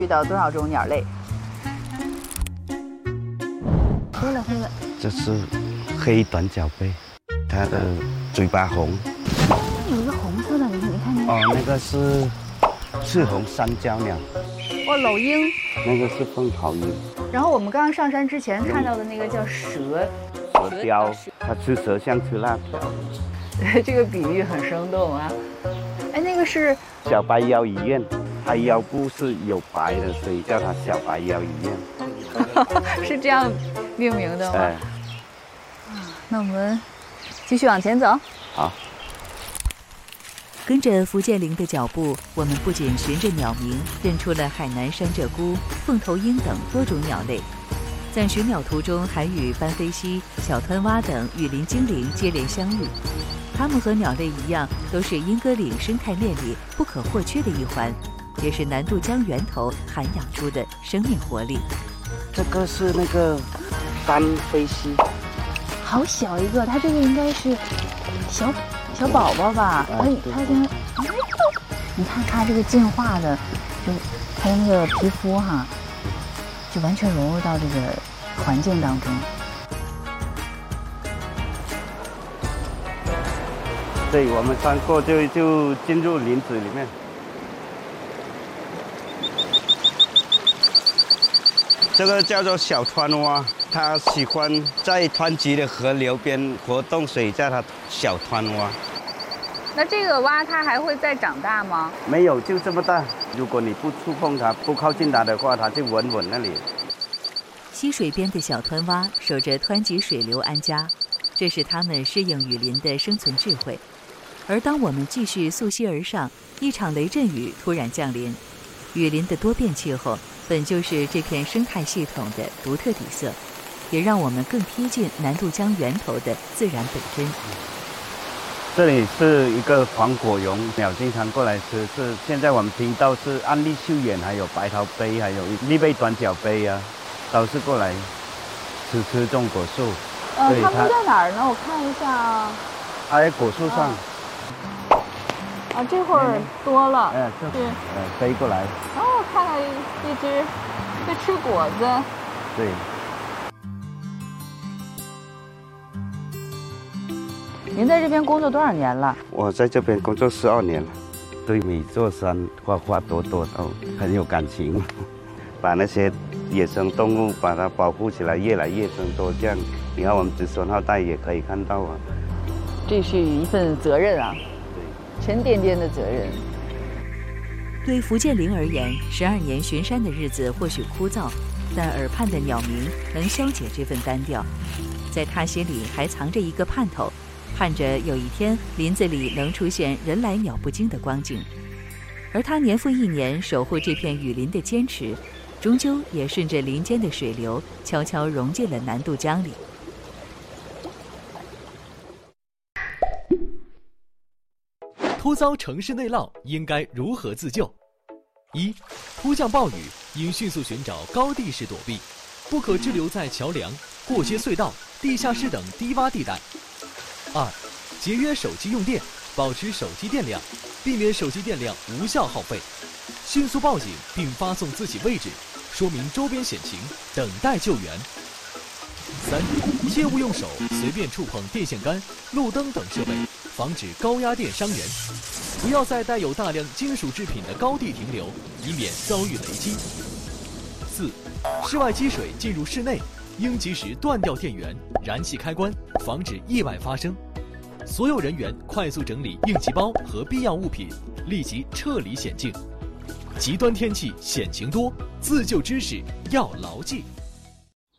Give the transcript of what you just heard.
遇到多少种鸟类？黑了。 这是黑短脚鹎，它的嘴巴红。 有一个红色的，你看。 哦，那个是赤红山椒鸟。 哦，老鹰。 那个是凤桃鹰。 然后我们刚刚上山之前看到的那个叫蛇雕，它吃蛇像吃辣条。 这个比喻很生动啊。哎，那个是小白腰鱼雁，它腰部是有白的，所以叫它小白腰鱼雁。 是这样命名的吗？ 哎。 那我们继续往前走。 好。 跟着福建林的脚步，我们不仅循着鸟鸣认出了海南山鹧鸪、凤头鹰等多种鸟类，在寻鸟途中还与斑飞蜥、小湍蛙等雨林精灵接连相遇。它们和鸟类一样，都是莺歌岭生态链里不可或缺的一环，也是南渡江源头涵养出的生命活力。 这个是那个斑飞蜥， 好小一个，它这个应该是小宝宝吧？它现在，你看它这个进化的，就它的那个皮肤哈，就完全融入到这个环境当中。 对，我们穿过就进入林子里面。这个叫做小湍蛙，它喜欢在湍急的河流边活动，所以叫它小湍蛙。 那这个蛙它还会再长大吗？ 没有，就这么大。如果你不触碰它，不靠近它的话，它就稳那里。 溪水边的小湍蛙守着湍急水流安家，这是它们适应雨林的生存智慧。而当我们继续溯溪而上，一场雷阵雨突然降临。雨林的多变气候本就是这片生态系统的独特底色，也让我们更贴近南渡江源头的自然本真。 这里是一个黄果蛹，鸟经常过来吃。是现在我们听到是安利秀眼，还有白头鹎，还有丽贝短脚鹎啊，都是过来吃这种果树。 它们在哪儿呢？我看一下啊。 它在果树上。 啊，这会儿多了。 飞过来。 哦，看到一只在吃果子。 对。 您在这边工作多少年了？ 我在这边工作12年了，对每座山花花朵朵都很有感情，把那些野生动物把它保护起来，越来越增多。这样，你看我们子孙后代也可以看到啊。 这是一份责任啊，沉甸甸的责任。 对福建林而言，12年巡山的日子或许枯燥，但耳畔的鸟鸣能消解这份单调。在他心里还藏着一个盼头。盼着有一天林子里能出现人来鸟不惊的光景，而他年复一年守护这片雨林的坚持，终究也顺着林间的水流悄悄融进了南渡江里。 突遭城市内涝应该如何自救？1. 突降暴雨应迅速寻找高地势躲避，不可滞留在桥梁、过街隧道、地下室等低洼地带。2. 节约手机用电，保持手机电量，避免手机电量无效耗费。迅速报警并发送自己位置，说明周边险情，等待救援。3. 切勿用手随便触碰电线杆、路灯等设备，防止高压电伤人。不要在带有大量金属制品的高地停留，以免遭遇雷击。4. 室外积水进入室内，应及时断掉电源、燃气开关，防止意外发生。所有人员快速整理应急包和必要物品，立即撤离险境。极端天气险情多，自救知识要牢记。